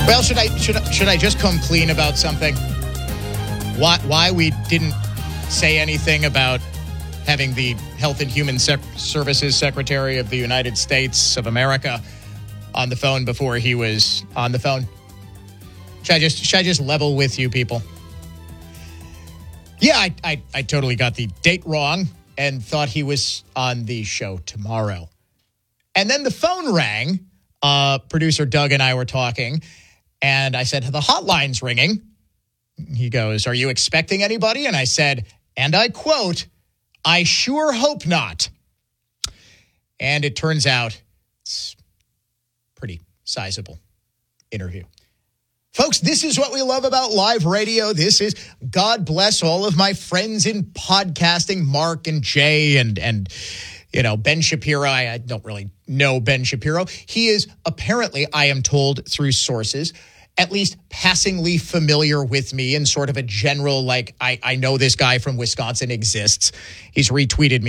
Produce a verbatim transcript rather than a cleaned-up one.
Well, should I should I, should I just come clean about something? Why why we didn't say anything about having the Health and Human Sec- Services Secretary of the United States of America on the phone before he was on the phone? Should I just should I just level with you people? Yeah, I I, I totally got the date wrong and thought he was on the show tomorrow. And then the phone rang. Uh, producer Doug and I were talking, and I said, the hotline's ringing. He goes, are you expecting anybody? And I said, and I quote, I sure hope not. And it turns out it's a pretty sizable interview. Folks, this is what we love about live radio. This is, God bless all of my friends in podcasting, Mark and Jay and, and you know, Ben Shapiro. I, I don't really know Ben Shapiro. He is apparently, I am told through sources, at least passingly familiar with me in sort of a general, like, I, I know this guy from Wisconsin exists. He's retweeted me